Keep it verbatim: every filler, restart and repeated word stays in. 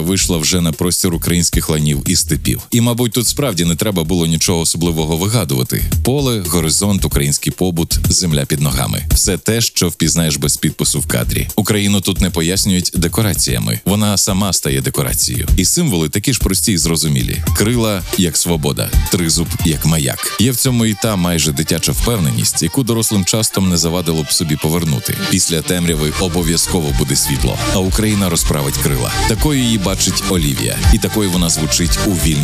вийшла вже на простір українських ланів і степів. І, мабуть, тут справді не треба було нічого особливого вигадувати. Поле, горизонт, український побут, земля під ногами. Все те, що впізнаєш без підпису в кадрі. Україну тут не пояснюють декораціями. Вона сама стає декорацією. І символи такі ж прості і зрозумілі. Крила – як свобода, тризуб – як маяк. Є в цьому і та майже дитяча впевненість, яку дорослим частом не завадило б собі повернути. Після темряви обов'язково буде світло, а Україна розправить крила. Такою її бачить Олівія. І такою вона звучить у вільній